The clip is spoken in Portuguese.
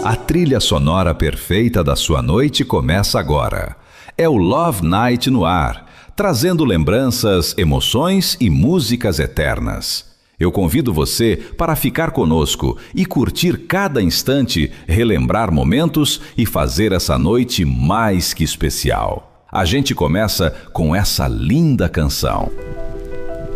A trilha sonora perfeita da sua noite começa agora. É o Love Night no ar, trazendo lembranças, emoções e músicas eternas. Eu convido você para ficar conosco e curtir cada instante, relembrar momentos e fazer essa noite mais que especial. A gente começa com essa linda canção.